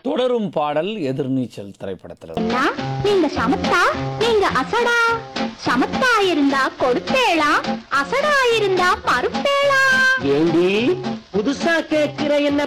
தொடரும் பாடல் எதிர்நீச்சல் திரைப்படத்தில். நீங்க சமத்தா, நீங்க அசடா, சமத்தா இருந்தா கொடுப்பேளா, அசடா இருந்தா மறுப்பேளா. ஏண்டி புதுசா கேட்கிற என்ன